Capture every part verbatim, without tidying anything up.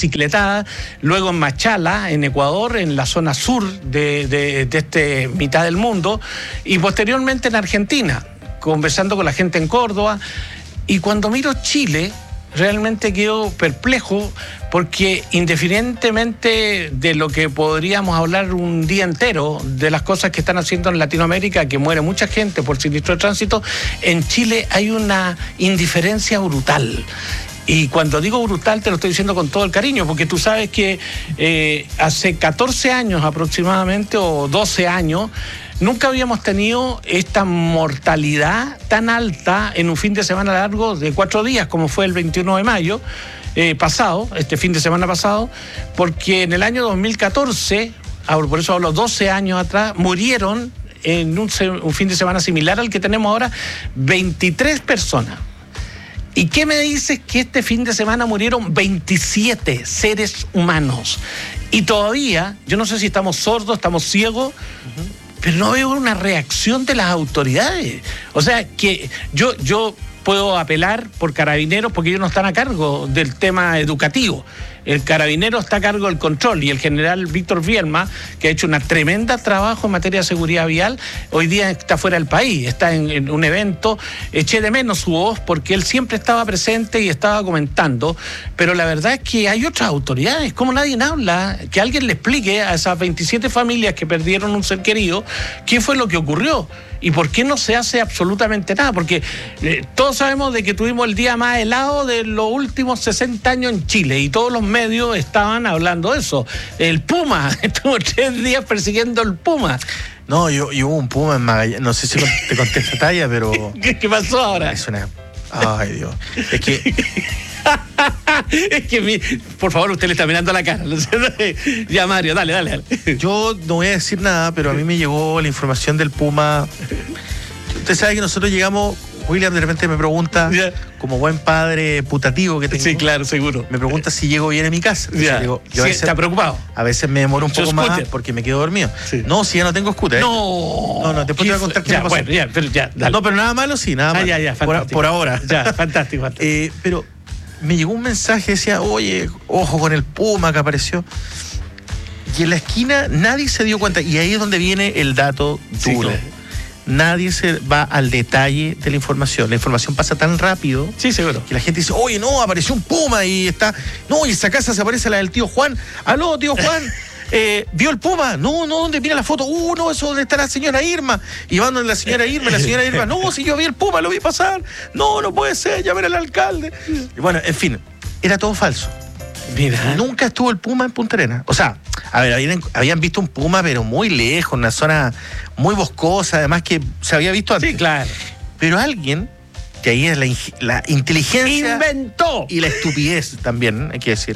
bicicletada, luego en Machala, en Ecuador, en la zona sur de, de, de este mitad del mundo, y posteriormente en Argentina, conversando con la gente en Córdoba. Y cuando miro Chile, realmente quedo perplejo, porque independientemente de lo que podríamos hablar un día entero, de las cosas que están haciendo en Latinoamérica, que muere mucha gente por sinistro de tránsito, en Chile hay una indiferencia brutal. Y cuando digo brutal te lo estoy diciendo con todo el cariño, porque tú sabes que eh, hace catorce años aproximadamente, o doce años, nunca habíamos tenido esta mortalidad tan alta en un fin de semana largo de cuatro días, como fue el veintiuno de mayo eh, pasado, este fin de semana pasado, porque en el año dos mil catorce, por eso hablo doce años atrás, murieron en un, un fin de semana similar al que tenemos ahora, veintitrés personas. ¿Y qué me dices que este fin de semana murieron veintisiete seres humanos? Y todavía, yo no sé si estamos sordos, estamos ciegos, uh-huh. pero no veo una reacción de las autoridades. O sea, que yo, yo puedo apelar por Carabineros, porque ellos no están a cargo del tema educativo. El Carabinero está a cargo del control, y el general Víctor Vielma, que ha hecho un tremendo trabajo en materia de seguridad vial, hoy día está fuera del país, está en, en un evento. Eché de menos su voz porque él siempre estaba presente y estaba comentando, pero la verdad es que hay otras autoridades, como nadie habla, que alguien le explique a esas veintisiete familias que perdieron un ser querido qué fue lo que ocurrió. ¿Y por qué no se hace absolutamente nada? Porque eh, todos sabemos de que tuvimos el día más helado de los últimos sesenta años en Chile, y todos los medios estaban hablando de eso. El Puma, estuvo tres días persiguiendo el Puma. No, yo, yo hubo un Puma en Magallanes, no sé si te conté esta talla, pero... ¿Qué, qué pasó ahora? Es una... Ay, Dios. Es que... es que, mi... por favor, usted le está mirando la cara. Ya, Mario, dale, dale, dale. Yo no voy a decir nada, pero a mí me llegó la información del Puma. Usted sabe que nosotros llegamos... William de repente me pregunta, yeah. como buen padre putativo que tengo. Sí, claro, seguro. Me pregunta si llego bien a mi casa. Yeah. Digo, yo sí, a veces, ¿está preocupado? A veces me demoro un Yo poco scooter. más porque me quedo dormido. Sí. No, si ya no tengo scooter. No. No, no, después te voy a contar qué ya, me pasó. Bueno, ya, pero ya, dale. No, pero nada malo, sí, nada malo. Ah, ya, ya, por, por ahora. Ya, fantástico. fantástico. eh, pero me llegó un mensaje, decía, oye, ojo con el Puma que apareció. Y en la esquina nadie se dio cuenta. Y ahí es donde viene el dato duro. Sí, claro. Nadie se va al detalle de la información. La información pasa tan rápido, sí, seguro, que la gente dice, oye, no, apareció un Puma y está... No, y esa casa se aparece la del tío Juan. Aló, tío Juan, eh, ¿vio el Puma? No, no, ¿dónde? Mira la foto. Uh, no, eso donde está la señora Irma. Y van donde la señora Irma, la señora Irma, no, si yo vi el Puma, lo vi pasar. No, no puede ser, llamé al alcalde. Y bueno, en fin, era todo falso. Mira. Nunca estuvo el Puma en Punta Arenas. O sea, a ver, habían, habían visto un Puma, pero muy lejos, en una zona muy boscosa, además que se había visto antes. Sí, claro. Pero alguien, que ahí es la, la inteligencia... ¡Inventó! Y la estupidez también, hay que decir,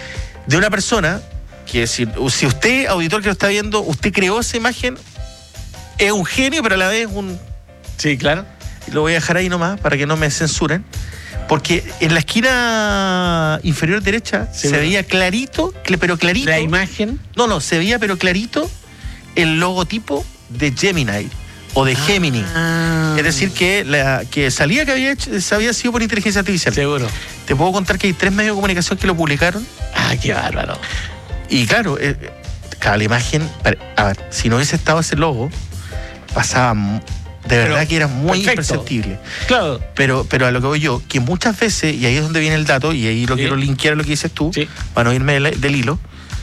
de una persona que si, si usted, auditor que lo está viendo, usted creó esa imagen, es un genio, pero a la vez un... Sí, claro. Lo voy a dejar ahí nomás para que no me censuren. Porque en la esquina inferior derecha sí, se bueno. veía clarito, pero clarito. ¿La imagen? No, no, se veía pero clarito el logotipo de Gemini o de ah. Gemini. Es decir, que, la, que salía que había, hecho, había sido por inteligencia artificial. Seguro. Te puedo contar que hay tres medios de comunicación que lo publicaron. Ah, qué bárbaro. Y claro, eh, cada la imagen, a ver, si no hubiese estado ese logo, pasaba... De verdad pero, que era muy perfecto. Imperceptible. Claro. Pero, pero a lo que voy yo, que muchas veces, y ahí es donde viene el dato, y ahí lo sí. quiero linkear a lo que dices tú, sí. para no irme del, del hilo,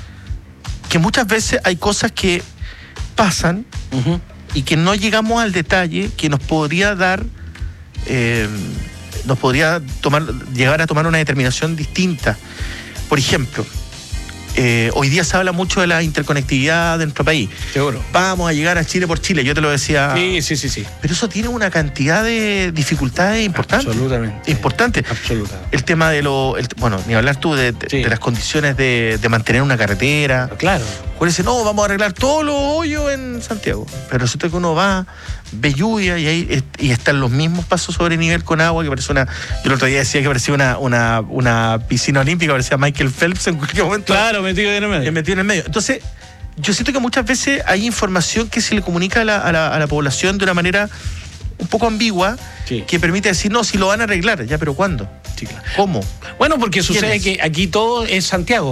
que muchas veces hay cosas que pasan uh-huh. y que no llegamos al detalle que nos podría dar, eh, nos podría tomar, llegar a tomar una determinación distinta. Por ejemplo, Eh, hoy día se habla mucho de la interconectividad de nuestro país. Seguro. Vamos a llegar a Chile por Chile, yo te lo decía. Sí, sí, sí, sí. Pero eso tiene una cantidad de dificultades importantes. Absolutamente. Importantes. Absolutamente. El tema de lo... El, bueno, ni hablar tú de, de, sí. de las condiciones de, de mantener una carretera. Claro. Juan dice, no, vamos a arreglar todos los hoyos en Santiago. Pero resulta que uno va, ve lluvia y ahí y están los mismos pasos sobre nivel con agua que parece una... Yo el otro día decía que parecía una, una, una piscina olímpica, parecía Michael Phelps en cualquier momento. Claro, metido en el medio. Metido en el medio. Entonces, yo siento que muchas veces hay información que se le comunica a la, a la, a la población de una manera un poco ambigua, sí. que permite decir, no, si lo van a arreglar, ya, pero ¿cuándo? Sí, claro. ¿Cómo? Bueno, porque sucede que aquí todo es Santiago.